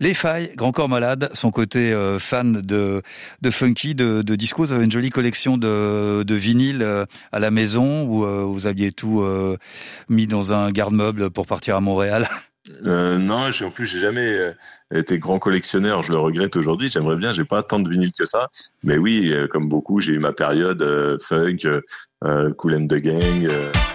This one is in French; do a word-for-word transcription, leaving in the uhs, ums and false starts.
Les Failles, Grand Corps Malade, son côté euh, fan de de funky, de, de disco. Vous avez une jolie collection de, de vinyles euh, à la maison où euh, vous aviez tout euh, mis dans un garde-meuble pour partir à Montréal. Euh, non, j'ai, en plus, j'ai jamais euh, été grand collectionneur. Je le regrette aujourd'hui. J'aimerais bien. J'ai pas tant de vinyles que ça. Mais oui, euh, comme beaucoup, j'ai eu ma période euh, funk, euh, Kool and the Gang. Euh